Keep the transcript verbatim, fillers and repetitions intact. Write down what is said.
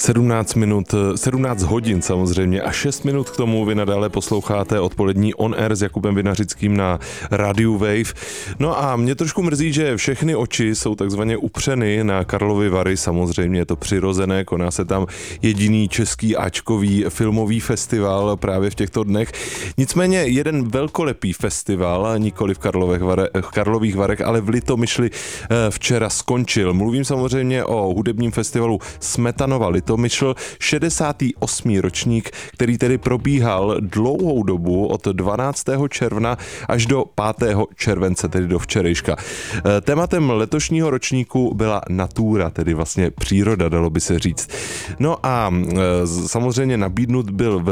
sedmnáct minut, sedmnáct hodin samozřejmě a šest minut k tomu vy nadále posloucháte odpolední On Air s Jakubem Vinařickým na rádiu Wave. No a mě trošku mrzí, že všechny oči jsou takzvaně upřeny na Karlovy Vary, samozřejmě je to přirozené, koná se tam jediný český áčkový filmový festival právě v těchto dnech. Nicméně jeden velkolepý festival, nikoli v Karlových, Vare, v Karlových Varech, ale v Litomyšli včera skončil. Mluvím samozřejmě o hudebním festivalu Smetanova Litomyšl, šedesátý osmý ročník, který tedy probíhal dlouhou dobu od dvanáctého června až do pátého července, tedy do včerejška. Tématem letošního ročníku byla natura, tedy vlastně příroda, dalo by se říct. No a samozřejmě nabídnut byl